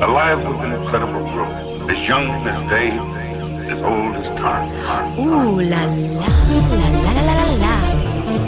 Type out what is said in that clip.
alive with incredible growth, as young as day, as old as time. Ooh la la.